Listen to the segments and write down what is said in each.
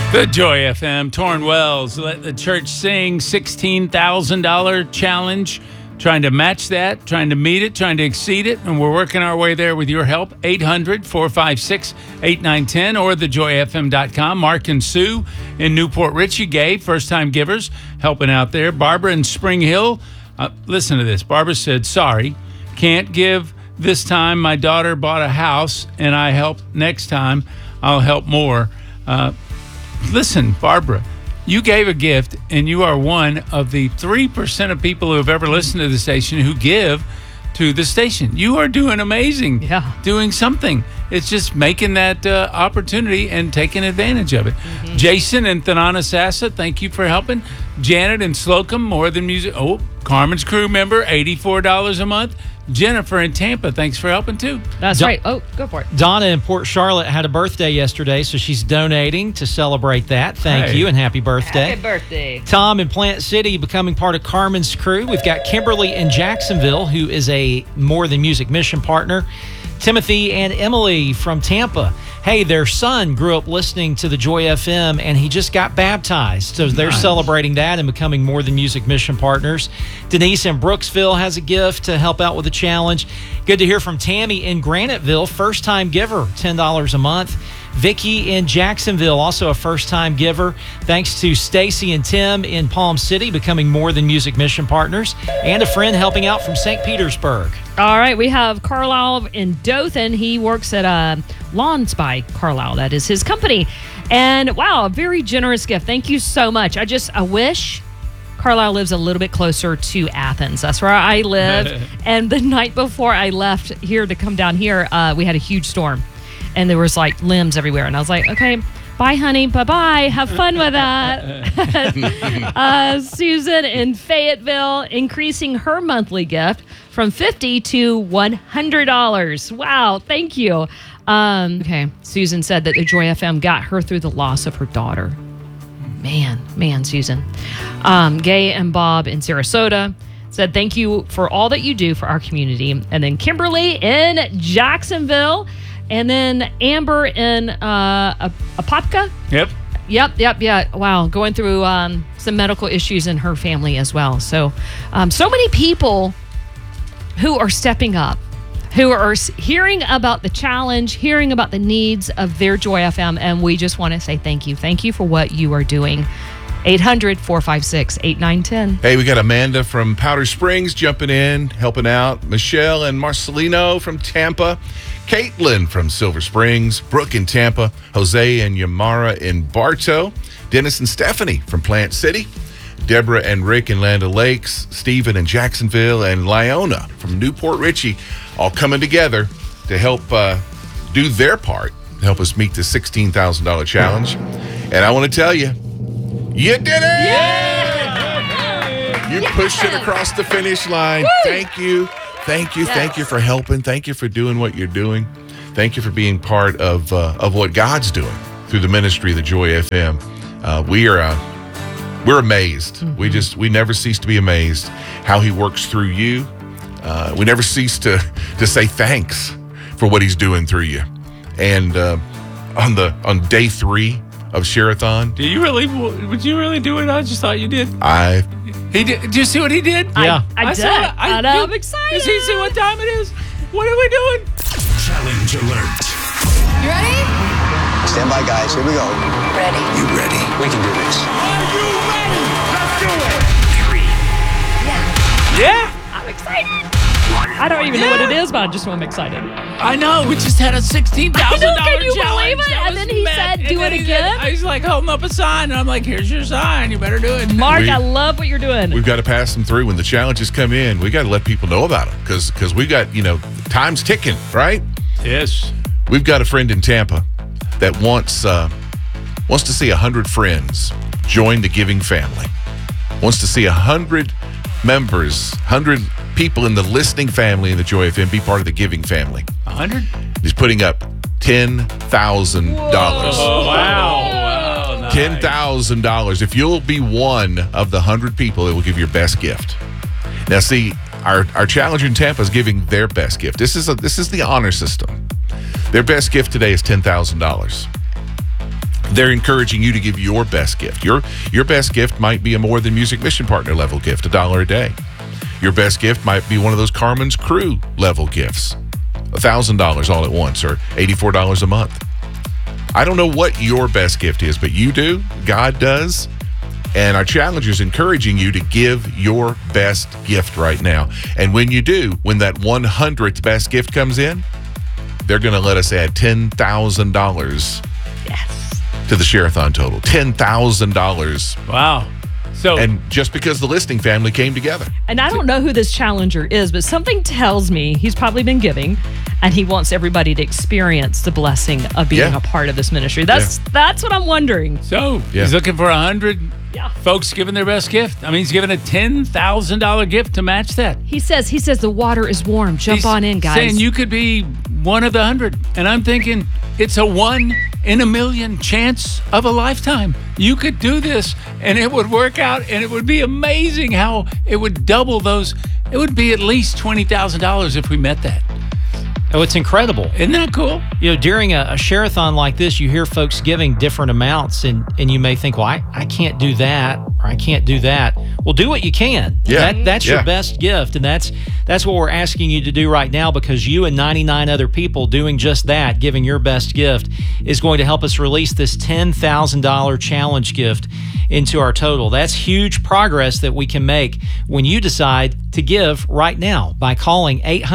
The Joy FM, Torrin Wells, Let the Church Sing, $16,000 challenge. Trying to match that, trying to meet it, trying to exceed it, and we're working our way there with your help. 800-456-8910 or thejoyfm.com. Mark and Sue in Newport Richey gave, first-time givers, helping out there. Barbara in Spring Hill, listen to this. Barbara said, sorry, can't give this time. My daughter bought a house, and I helped next time. I'll help more. Listen, Barbara, you gave a gift, and you are one of the 3% of people who have ever listened to the station who give to the station. You are doing amazing. Yeah. Doing something. It's just making that opportunity and taking advantage of it. Mm-hmm. Jason and Thanaanasassa, thank you for helping. Janet and Slocum, More Than Music. Oh, Carmen's crew member, $84 a month. Jennifer in Tampa, thanks for helping too. That's right. Oh, go for it. Donna in Port Charlotte had a birthday yesterday, so she's donating to celebrate that. Thank you and happy birthday. Happy birthday. Tom in Plant City becoming part of Carmen's crew. We've got Kimberly in Jacksonville, who is a More Than Music mission partner. Timothy and Emily from Tampa. Hey, their son grew up listening to the Joy FM, and he just got baptized. So they're celebrating that and becoming More Than Music mission partners. Denise in Brooksville has a gift to help out with the challenge. Good to hear from Tammy in Graniteville, first-time giver, $10 a month. Vicky in Jacksonville, also a first-time giver. Thanks to Stacy and Tim in Palm City, becoming More Than Music mission partners. And a friend helping out from St. Petersburg. All right, we have Carlisle in Dothan. He works at Lawns by Carlisle. That is his company. And, wow, a very generous gift. Thank you so much. I wish Carlisle lives a little bit closer to Athens. That's where I live. And the night before I left here to come down here, we had a huge storm. And there was like limbs everywhere. And I was like, okay, bye, honey. Bye-bye. Have fun with that. Susan in Fayetteville increasing her monthly gift from $50 to $100. Wow. Thank you. Okay. Susan said that the Joy FM got her through the loss of her daughter. Man, Susan. Gay and Bob in Sarasota said, thank you for all that you do for our community. And then Kimberly in Jacksonville. And then Amber in Apopka. Yep. Yeah. Wow. Going through some medical issues in her family as well. So, so many people who are stepping up, who are hearing about the challenge, hearing about the needs of their Joy FM. And we just want to say thank you. Thank you for what you are doing. 800-456-8910. Hey, we got Amanda from Powder Springs jumping in, helping out. Michelle and Marcelino from Tampa. Caitlin from Silver Springs. Brooke in Tampa. Jose and Yamara in Bartow. Dennis and Stephanie from Plant City. Deborah and Rick in Land O'Lakes. Stephen in Jacksonville. And Lyona from Newport Richey, all coming together to help do their part to help us meet the $16,000 challenge. And I want to tell you, you did it! Yeah! You pushed it across the finish line. Woo! Thank you. Thank you for helping. Thank you for doing what you're doing. Thank you for being part of what God's doing through the ministry of the Joy FM. We're amazed. Mm-hmm. We never cease to be amazed how He works through you. We never cease to say thanks for what He's doing through you. And on day 3 of Share-a-thon. Would you really do it? I just thought you did. He did. Did you see what he did? Yeah. I did. And I'm excited. Does he see what time it is? What are we doing? Challenge alert. You ready? Stand by, guys. Here we go. Ready. You ready? We can do this. Are you ready? Let's do it. 3. Yeah. I'm excited. I don't even know what it is, but I just am excited. I know. We just had a $16,000 challenge. Can you believe it? That And was then he said, do it again? He's like holding up a sign, and I'm like, here's your sign. You better do it. Mark, I love what you're doing. We've got to pass them through. When the challenges come in, we got to let people know about them because we got, time's ticking, right? Yes. We've got a friend in Tampa that wants to see 100 friends join the giving family. Wants to see 100 members, 100 people in the listening family in the Joy FM be part of the giving family. 100? He's putting up $10,000. Oh, wow. Nice. $10,000. If you'll be one of the 100 people that will give your best gift. Now, see, our challenger in Tampa is giving their best gift. This is the honor system. Their best gift today is $10,000. They're encouraging you to give your best gift. Your best gift might be a More Than Music Mission Partner level gift, $1 a day. Your best gift might be one of those Carmen's Crew level gifts, $1,000 all at once, or $84 a month. I don't know what your best gift is, but you do. God does. And our Challenger is encouraging you to give your best gift right now. And when you do, when that 100th best gift comes in, they're going to let us add $10,000 to the Share-a-thon total. $10,000. Wow. So, and just because the listing family came together. And I don't know who this challenger is, but something tells me he's probably been giving, and he wants everybody to experience the blessing of being a part of this ministry. That's what I'm wondering. So he's looking for 100 folks giving their best gift. I mean, he's giving a $10,000 gift to match that. He says the water is warm. Jump on in, guys. Saying you could be one of the 100. And I'm thinking it's a 1 in a million chance of a lifetime. You could do this and it would work out, and it would be amazing how it would double those. It would be at least $20,000 if we met that. Oh, it's incredible. Isn't that cool? You know, during a share-a-thon like this, you hear folks giving different amounts, and you may think, well, I can't do that, or I can't do that. Well, do what you can. Yeah. That's your best gift, and that's what we're asking you to do right now, because you and 99 other people doing just that, giving your best gift, is going to help us release this $10,000 challenge gift into our total. That's huge progress that we can make when you decide to give right now by calling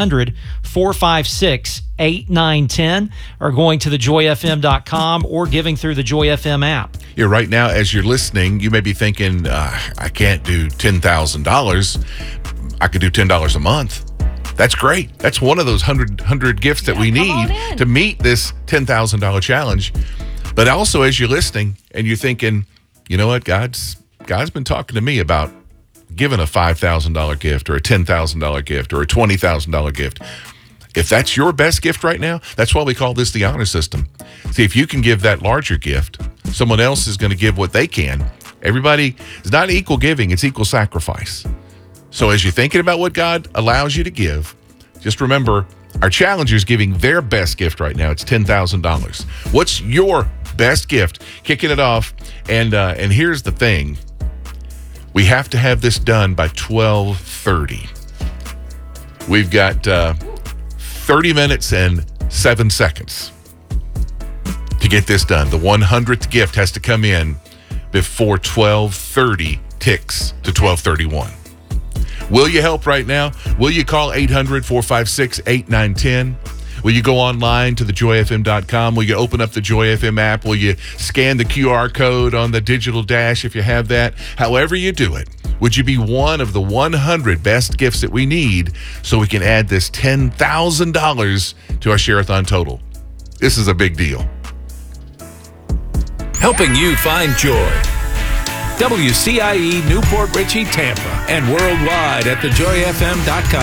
800-456-8910 or going to thejoyfm.com or giving through the Joy FM app. Yeah, right now, as you're listening, you may be thinking, I can't do $10,000. I could do $10 a month. That's great. That's one of those 100 gifts that we need to meet this $10,000 challenge. But also, as you're listening and you're thinking, you know what, God's been talking to me about giving a $5,000 gift or a $10,000 gift or a $20,000 gift. If that's your best gift right now, that's why we call this the honor system. See, if you can give that larger gift, someone else is going to give what they can. Everybody, it's not equal giving, it's equal sacrifice. So as you're thinking about what God allows you to give, just remember our challenger is giving their best gift right now. It's $10,000. What's your best gift? Kicking it off. And here's the thing. We have to have this done by 12:30. We've got 30 minutes and 7 seconds to get this done. The 100th gift has to come in before 12:30 ticks to 12:31. Will you help right now? Will you call 800-456-8910? Will you go online to thejoyfm.com? Will you open up the Joy FM app? Will you scan the QR code on the digital dash if you have that? However you do it, would you be one of the 100 best gifts that we need so we can add this $10,000 to our Share-a-thon total? This is a big deal. Helping you find joy. WCIE Newport Richey, Tampa, and worldwide at thejoyfm.com.